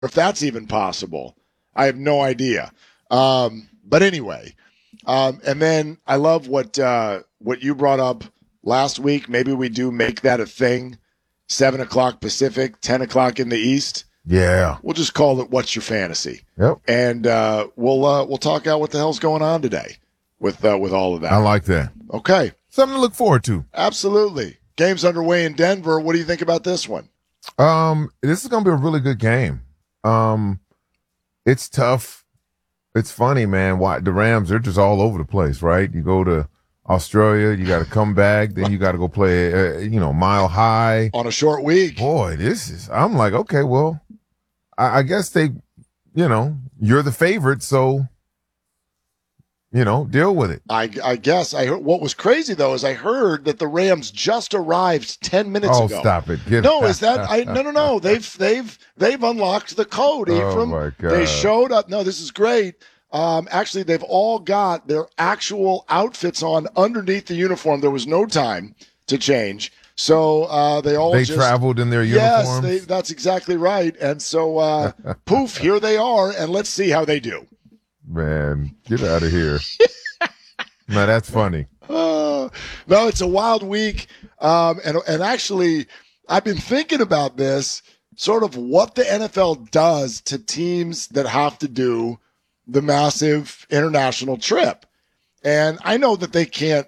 if that's even possible. I have no idea. But anyway, and then I love what you brought up last week. Maybe we do make that a thing. 7 o'clock Pacific, 10 o'clock in the East. Yeah. We'll just call it What's Your Fantasy? Yep. And we'll talk out what the hell's going on today with all of that. I like that. Okay. Something to look forward to. Absolutely. Game's underway in Denver. What do you think about this one? This is going to be a really good game. It's tough. It's funny, man. Why the Rams, they're just all over the place, right? You go to Australia, you got to come back, then you got to go play, Mile High. On a short week. Boy, I'm like, okay, well, I guess you're the favorite, so, deal with it. I guess. I heard, what was crazy, though, is I heard that the Rams just arrived 10 minutes ago. Oh, stop it. No, is that, no. They've unlocked the code, Ephraim. Oh, my God. They showed up. No, this is great. Actually, they've all got their actual outfits on underneath the uniform. There was no time to change. So they traveled in their uniforms? Yes, that's exactly right. And so, poof, here they are, and let's see how they do. Man, get out of here. No, that's funny. No, it's a wild week. And actually, I've been thinking about this, sort of what the NFL does to teams that have to do the massive international trip. And I know that they can't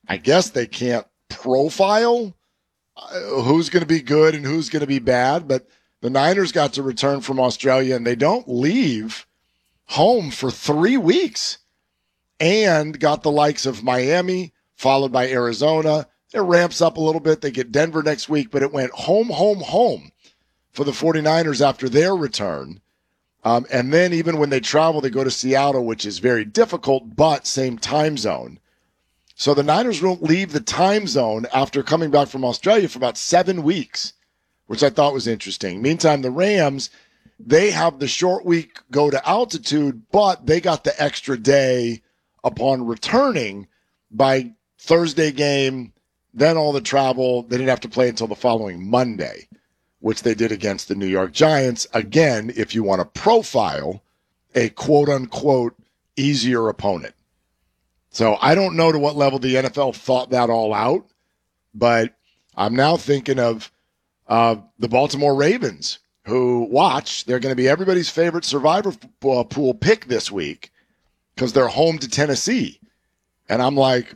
profile who's going to be good and who's going to be bad, but the Niners got to return from Australia and they don't leave home for 3 weeks and got the likes of Miami, followed by Arizona. It ramps up a little bit. They get Denver next week, but it went home for the 49ers after their return. And then even when they travel, they go to Seattle, which is very difficult, but same time zone. So the Niners won't leave the time zone after coming back from Australia for about 7 weeks, which I thought was interesting. Meantime, the Rams, they have the short week go to altitude, but they got the extra day upon returning by Thursday game, then all the travel. They didn't have to play until the following Monday, which they did against the New York Giants. Again, if you want to profile a quote-unquote easier opponent. So I don't know to what level the NFL thought that all out, but I'm now thinking of the Baltimore Ravens, who, they're going to be everybody's favorite survivor pool pick this week because they're home to Tennessee. And I'm like,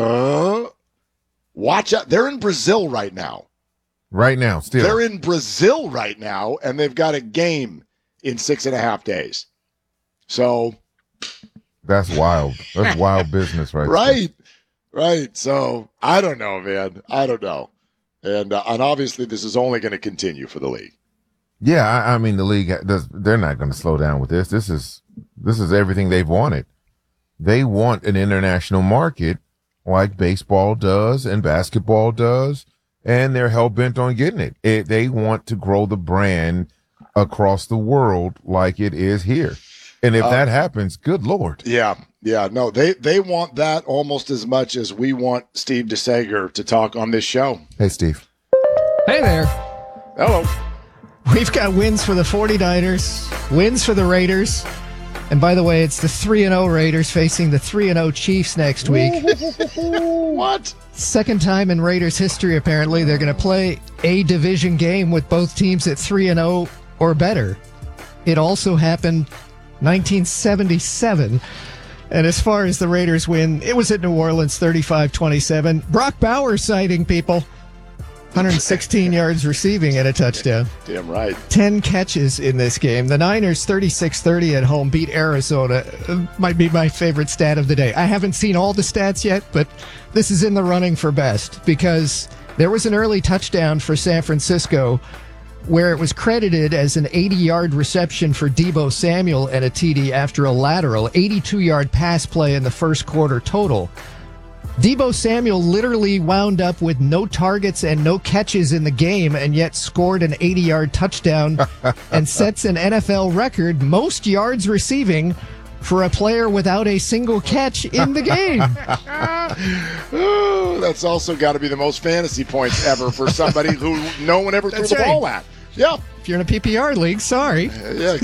watch out. They're in Brazil right now. Right now, still. They're in Brazil right now, and they've got a game in 6.5 days. So that's wild. That's wild business, right? Right. So I don't know, man. I don't know. And obviously, this is only going to continue for the league. Yeah, I mean, the league they're not going to slow down with this. This is everything they've wanted. They want an international market like baseball does and basketball does. And they're hell-bent on getting it. They want to grow the brand across the world like it is here. And if that happens, good Lord. Yeah. No, they want that almost as much as we want Steve DeSager to talk on this show. Hey, Steve. Hey there. Hello. We've got wins for the 49ers, wins for the Raiders. And by the way, it's the 3-0 Raiders facing the 3-0 Chiefs next week. What? Second time in Raiders history, apparently. They're going to play a division game with both teams at 3-0 or better. It also happened 1977. And as far as the Raiders win, it was at New Orleans, 35-27. Brock Bowers sighting, people. 116 yards receiving and a touchdown. Damn right. 10 catches in this game. The Niners, 36-30 at home, beat Arizona. Might be my favorite stat of the day. I haven't seen all the stats yet, but this is in the running for best because there was an early touchdown for San Francisco where it was credited as an 80-yard reception for Deebo Samuel and a TD after a lateral, 82-yard pass play in the first quarter total. Deebo Samuel literally wound up with no targets and no catches in the game and yet scored an 80-yard touchdown and sets an NFL record, most yards receiving for a player without a single catch in the game. Ooh, that's also got to be the most fantasy points ever for somebody who no one ever threw the ball at. Yeah. If you're in a PPR league, sorry. Yeah,